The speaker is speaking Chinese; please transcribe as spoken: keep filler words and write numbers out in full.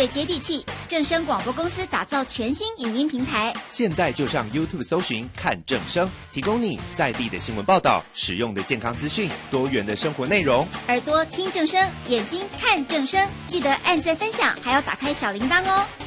最接地气。正声广播公司打造全新影音平台， 现在就上 YouTube 搜寻看正声，提供你在地的新闻报道、实用的健康资讯、多元的生活内容。 耳朵听正声，眼睛看正声，记得按赞分享，还要打开小铃铛哦。